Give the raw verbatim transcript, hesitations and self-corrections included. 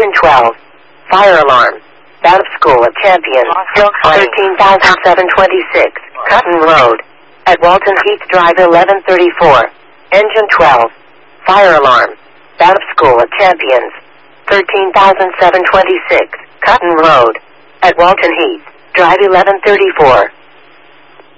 Engine twelve. Fire alarm. Out of school at Champions. thirteen thousand seven hundred twenty-six. Cutton Road. At Walton Heath Drive eleven thirty-four. Engine twelve. Fire alarm. Out of school at Champions. thirteen thousand seven hundred twenty-six. Cutton Road. At Walton Heath Drive eleven thirty-four.